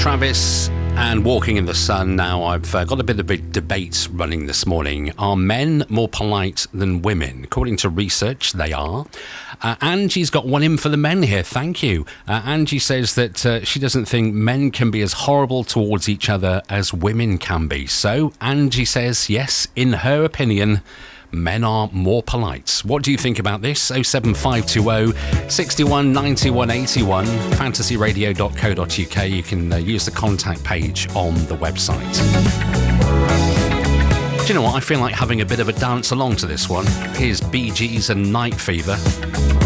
Travis and Walking in the Sun. Now, I've got a bit of a debate running this morning. Are men more polite than women? According to research, they are. Angie's got one in for the men here. Thank you. Angie says that she doesn't think men can be as horrible towards each other as women can be. So, Angie says, yes, in her opinion, men are more polite. What do you think about this? 07520 61 91 81, fantasyradio.co.uk. You can use the contact page on the website. Do you know what? I feel like having a bit of a dance along to this one. Here's Bee Gees and Night Fever.